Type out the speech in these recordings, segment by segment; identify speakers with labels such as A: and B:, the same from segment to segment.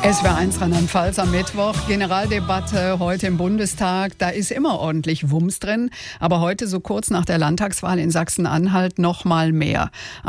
A: SWR1 Rheinland-Pfalz am Mittwoch. Generaldebatte heute im Bundestag. Da ist immer ordentlich Wumms drin. Aber heute, so kurz nach der Landtagswahl in Sachsen-Anhalt, noch mal mehr.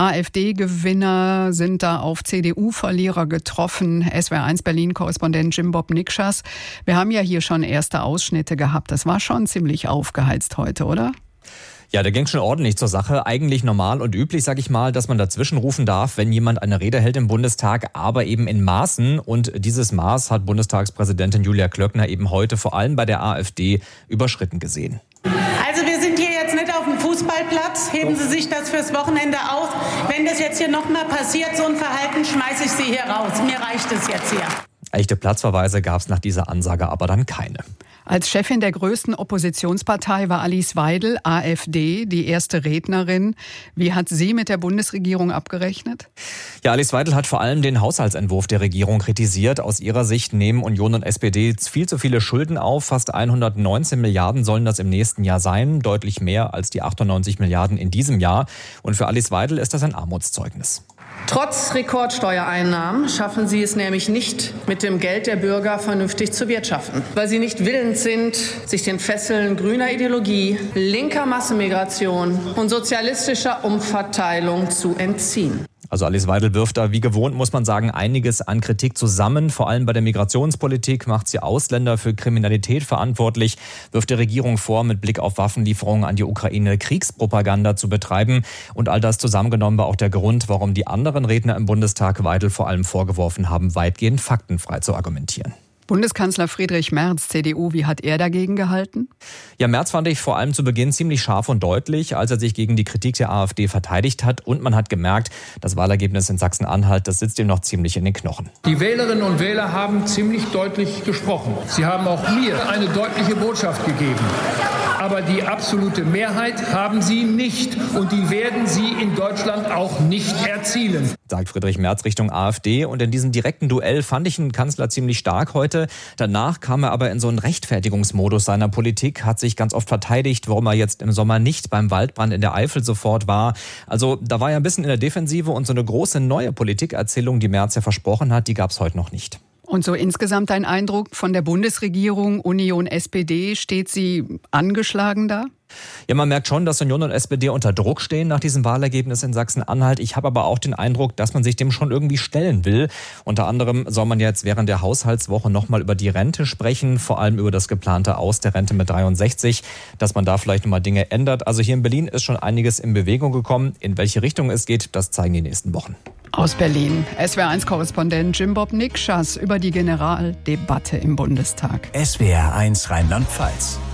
A: AfD-Gewinner sind da auf CDU-Verlierer getroffen. SWR1 Berlin-Korrespondent Jim Bob Nikschas. Wir haben ja hier schon erste Ausschnitte gehabt. Das war schon ziemlich aufgeheizt heute, oder?
B: Ja, der ging schon ordentlich zur Sache. Eigentlich normal und üblich, sag ich mal, dass man dazwischen rufen darf, wenn jemand eine Rede hält im Bundestag, aber eben in Maßen. Und dieses Maß hat Bundestagspräsidentin Julia Klöckner eben heute vor allem bei der AfD überschritten gesehen.
C: Also wir sind hier jetzt nicht auf dem Fußballplatz. Heben Sie sich das fürs Wochenende auf. Wenn das jetzt hier nochmal passiert, so ein Verhalten, schmeiße ich Sie hier raus. Mir reicht es jetzt hier.
B: Echte Platzverweise gab es nach dieser Ansage aber dann keine.
A: Als Chefin der größten Oppositionspartei war Alice Weidel, AfD, die erste Rednerin. Wie hat sie mit der Bundesregierung abgerechnet?
B: Ja, Alice Weidel hat vor allem den Haushaltsentwurf der Regierung kritisiert. Aus ihrer Sicht nehmen Union und SPD viel zu viele Schulden auf. Fast 119 Milliarden sollen das im nächsten Jahr sein. Deutlich mehr als die 98 Milliarden in diesem Jahr. Und für Alice Weidel ist das ein Armutszeugnis.
D: Trotz Rekordsteuereinnahmen schaffen sie es nämlich nicht, mit dem Geld der Bürger vernünftig zu wirtschaften, weil sie nicht willens sind, sich den Fesseln grüner Ideologie, linker Massenmigration und sozialistischer Umverteilung zu entziehen.
B: Also Alice Weidel wirft da, wie gewohnt, muss man sagen, einiges an Kritik zusammen. Vor allem bei der Migrationspolitik macht sie Ausländer für Kriminalität verantwortlich, wirft der Regierung vor, mit Blick auf Waffenlieferungen an die Ukraine Kriegspropaganda zu betreiben. Und all das zusammengenommen war auch der Grund, warum die anderen Redner im Bundestag Weidel vor allem vorgeworfen haben, weitgehend faktenfrei zu argumentieren.
A: Bundeskanzler Friedrich Merz, CDU, wie hat er dagegen gehalten?
B: Ja, Merz fand ich vor allem zu Beginn ziemlich scharf und deutlich, als er sich gegen die Kritik der AfD verteidigt hat. Und man hat gemerkt, das Wahlergebnis in Sachsen-Anhalt, das sitzt ihm noch ziemlich in den Knochen.
E: Die Wählerinnen und Wähler haben ziemlich deutlich gesprochen. Sie haben auch mir eine deutliche Botschaft gegeben. Aber die absolute Mehrheit haben sie nicht. Und die werden sie in Deutschland auch nicht erzielen.
B: Sagt Friedrich Merz Richtung AfD. Und in diesem direkten Duell fand ich den Kanzler ziemlich stark heute. Danach kam er aber in so einen Rechtfertigungsmodus seiner Politik, hat sich ganz oft verteidigt, warum er jetzt im Sommer nicht beim Waldbrand in der Eifel sofort war. Also da war er ein bisschen in der Defensive und so eine große neue Politikerzählung, die Merz ja versprochen hat, die gab es heute noch nicht.
A: Und so insgesamt ein Eindruck von der Bundesregierung, Union, SPD, steht sie angeschlagen da?
B: Ja, man merkt schon, dass Union und SPD unter Druck stehen nach diesem Wahlergebnis in Sachsen-Anhalt. Ich habe aber auch den Eindruck, dass man sich dem schon irgendwie stellen will. Unter anderem soll man jetzt während der Haushaltswoche nochmal über die Rente sprechen, vor allem über das geplante Aus der Rente mit 63, dass man da vielleicht nochmal Dinge ändert. Also hier in Berlin ist schon einiges in Bewegung gekommen. In welche Richtung es geht, das zeigen die nächsten Wochen.
A: Aus Berlin, SWR1-Korrespondent Jim Bob Nikschas über die Generaldebatte im Bundestag.
F: SWR1 Rheinland-Pfalz.